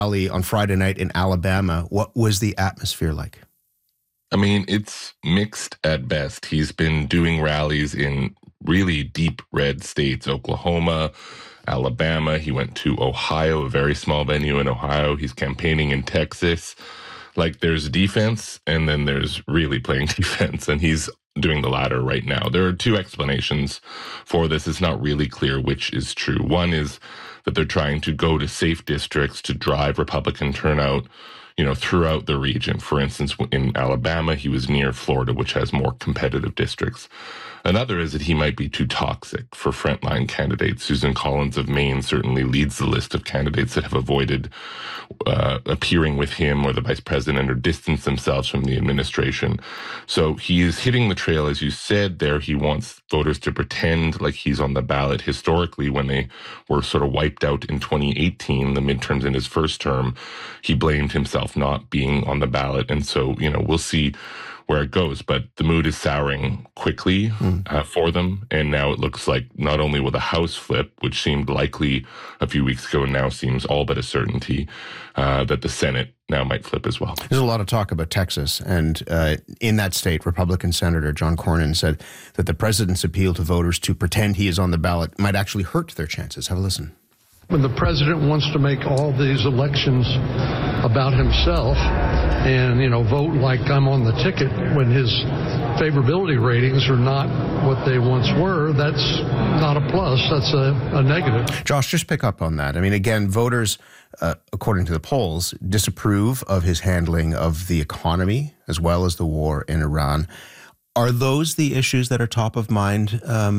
rally on Friday night in Alabama. What was the atmosphere like? I mean, it's mixed at best. He's been doing rallies in really deep red states, Oklahoma, Alabama. He went to Ohio, a very small venue in Ohio. He's campaigning in Texas. Like, there's defense, and then there's really playing defense, and he's doing the latter right now. There are two explanations for this. It's not really clear which is true. One is that they're trying to go to safe districts to drive Republican turnout, throughout the region. For instance, in Alabama, he was near Florida, which has more competitive districts. Another is that he might be too toxic for frontline candidates. Susan Collins of Maine certainly leads the list of candidates that have avoided appearing with him or the vice president or distanced themselves from the administration. So he is hitting the trail, as you said there. He wants voters to pretend like he's on the ballot. Historically, when they were sort of wiped out in 2018, the midterms in his first term, he blamed himself not being on the ballot. And so, we'll see where it goes, but the mood is souring quickly for them. And now it looks like not only will the House flip, which seemed likely a few weeks ago and now seems all but a certainty, that the Senate now might flip as well. There's a lot of talk about Texas, and in that state, Republican Senator John Cornyn said that the president's appeal to voters to pretend he is on the ballot might actually hurt their chances. Have a listen. When the president wants to make all these elections about himself and, vote like I'm on the ticket when his favorability ratings are not what they once were, that's not a plus. That's a negative. Josh, just pick up on that. I mean, again, voters, according to the polls, disapprove of his handling of the economy as well as the war in Iran. Are those the issues that are top of mind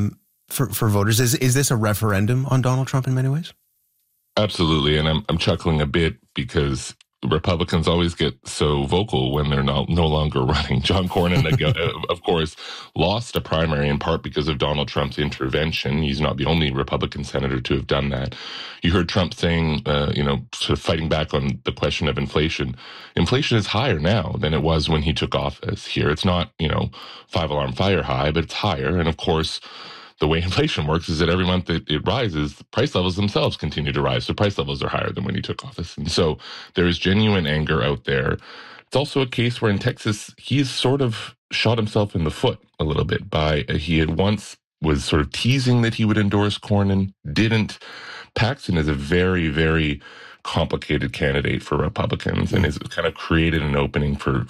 for voters? Is this a referendum on Donald Trump in many ways? Absolutely, and I'm chuckling a bit because Republicans always get so vocal when they're no longer running. John Cornyn, of course, lost a primary in part because of Donald Trump's intervention. He's not the only Republican senator to have done that. You heard Trump saying, sort of fighting back on the question of inflation. Inflation is higher now than it was when he took office here. It's not, 5-alarm fire high, but it's higher. And of course, the way inflation works is that every month it rises, the price levels themselves continue to rise. So price levels are higher than when he took office. And so there is genuine anger out there. It's also a case where in Texas, he's sort of shot himself in the foot a little bit by, he had once was sort of teasing that he would endorse Cornyn, didn't. Paxton is a very, very complicated candidate for Republicans and has kind of created an opening for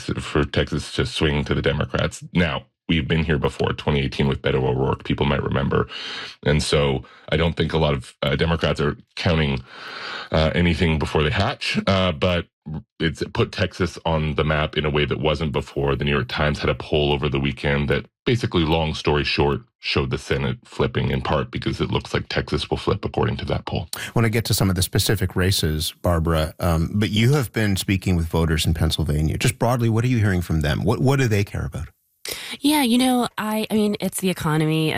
Texas to swing to the Democrats. Now, we've been here before, 2018 with Beto O'Rourke, people might remember. And so I don't think a lot of Democrats are counting anything before they hatch, but it's put Texas on the map in a way that wasn't before. The New York Times had a poll over the weekend that basically, long story short, showed the Senate flipping, in part because it looks like Texas will flip according to that poll. I want to get to some of the specific races, Barbara, but you have been speaking with voters in Pennsylvania. Just broadly, what are you hearing from them? What do they care about? Yeah, I mean, it's the economy.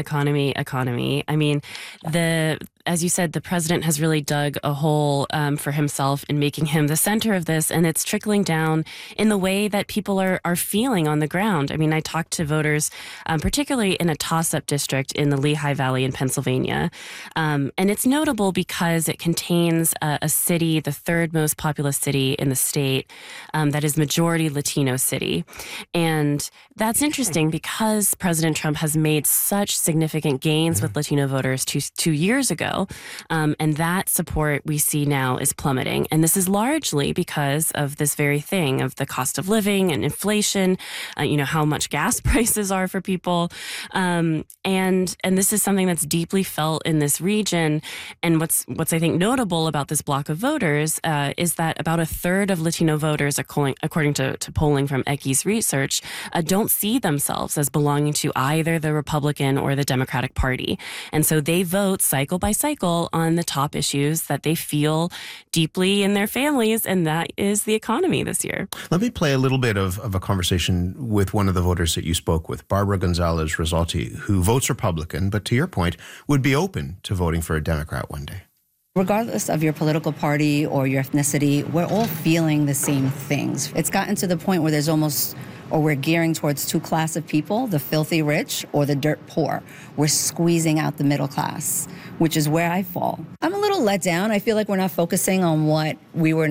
I mean, as you said, the president has really dug a hole for himself in making him the center of this, and it's trickling down in the way that people are feeling on the ground. I mean, I talked to voters, particularly in a toss-up district in the Lehigh Valley in Pennsylvania, and it's notable because it contains a city, the third most populous city in the state, that is majority Latino city, and that's interesting because President Trump has made such significant gains with Latino voters 2 years ago. And that support we see now is plummeting. And this is largely because of this very thing of the cost of living and inflation, how much gas prices are for people. And this is something that's deeply felt in this region. And what's I think notable about this block of voters is that about a third of Latino voters, according to polling from ECI's research, don't see themselves as belonging to either the Republican or the Democratic Party. And so they vote cycle by cycle on the top issues that they feel deeply in their families, and that is the economy this year. Let me play a little bit of a conversation with one of the voters that you spoke with, Barbara Gonzalez Rosati, who votes Republican, but to your point, would be open to voting for a Democrat one day. Regardless of your political party or your ethnicity, we're all feeling the same things. It's gotten to the point where there's almost or we're gearing towards two classes of people, the filthy rich or the dirt poor. We're squeezing out the middle class, which is where I fall. I'm a little let down. I feel like we're not focusing on what we were